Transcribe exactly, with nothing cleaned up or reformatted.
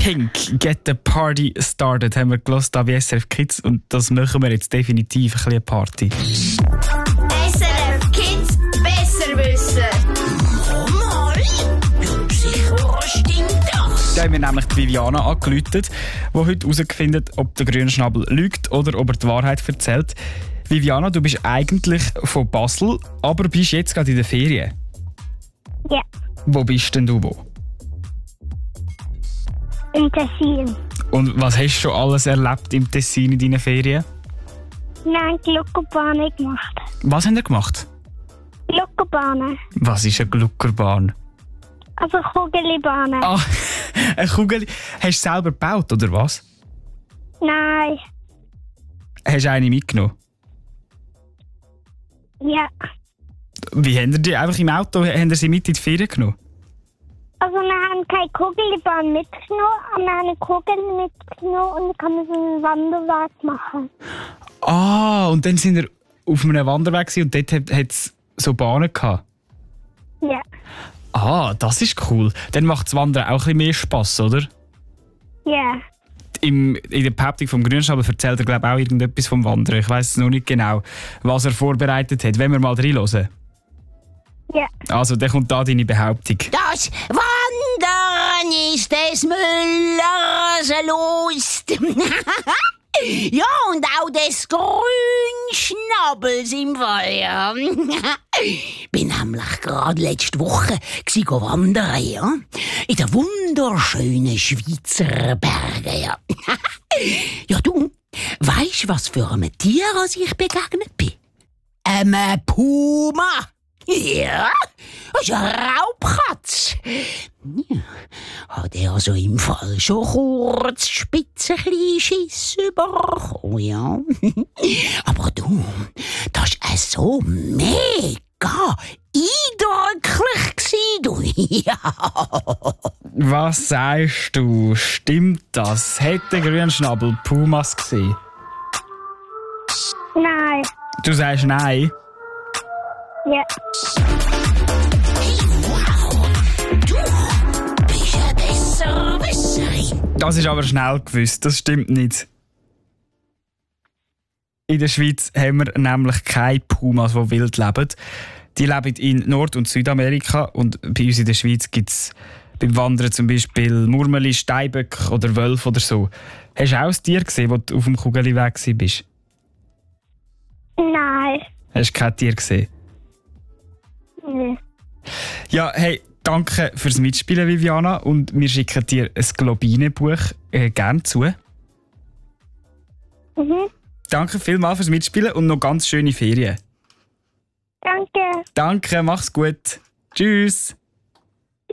Pink, Get the Party Started, haben wir gehört hier bei S R F Kids und das machen wir jetzt definitiv ein bisschen eine Party. S R F Kids besser wissen. Mal, ja sicher, was stimmt das? Da haben wir nämlich die Viviana angerufen, die heute herausgefunden hat, ob der Grünschnabel lügt oder ob er die Wahrheit erzählt. Viviana, du bist eigentlich von Basel, aber bist jetzt gerade in der Ferien. Ja, Wo bist denn du wo? im Tessin. Und was hast du schon alles erlebt im Tessin in deinen Ferien? Nein, Gluckerbahnen gemacht. Was haben ihr gemacht? Gluckerbahnen. Was ist eine Gluckerbahn? Also Kugelbahnen. Ah, eine Kugel. Hast du selber gebaut, oder was? Nein. Hast du eine mitgenommen? Ja. Wie haben ihr die? Einfach im Auto haben ihr sie mit in die Ferien genommen? Also wir haben keine Kugelbahn mitgenommen, aber wir haben eine Kugel mitgenommen und dann kann man so einen Wanderweg machen. Ah, und dann sind wir auf einem Wanderweg gewesen und dort hat es so Bahnen gehabt. Ja. Ah, das ist cool. Dann macht das Wandern auch ein bisschen mehr Spass, oder? Ja. Im, in der Behauptung vom Grünschnabel erzählt er, glaube ich, auch irgendetwas vom Wandern. Ich weiss noch nicht genau, was er vorbereitet hat. Wenn wir mal reinhören. Ja. Also, dann kommt da deine Behauptung. Das Wandern ist des Müllers Lust. Ja, und auch des Grünschnabels im Fall. Bin nämlich gerade letzte Woche gsi go wandern, ja? In den wunderschönen Schweizer Bergen, ja. Ja, du, weisst was für ein Tier als ich begegnet bin? Einem Puma. Ja, das ist eine Raubkatz. Ja, hat er also im Fall schon kurz spitze kleine Schiss bekommen, ja. Aber du, das war so mega eindrücklich gsi, du. Ja. Was sagst du? Stimmt das? Hätte Grünschnabel Pumas gesehen? Nein. Du sagst nein? Ja. Wow, du bist ein Besserwisserin. Das ist aber schnell gewusst, das stimmt nicht. In der Schweiz haben wir nämlich keine Pumas, die wild leben. Die leben in Nord- und Südamerika und bei uns in der Schweiz gibt es beim Wandern zum Beispiel Murmeli, Steinböcke oder Wölfe oder so. Hast du auch ein Tier gesehen, als du auf dem Kugelweg warst? Nein. Hast du kein Tier gesehen? Nee. Ja, hey, danke fürs Mitspielen, Viviana. Und wir schicken dir ein Globine-Buch äh, gerne zu. Mhm. Danke vielmals fürs Mitspielen und noch ganz schöne Ferien. Danke. Danke, mach's gut. Tschüss.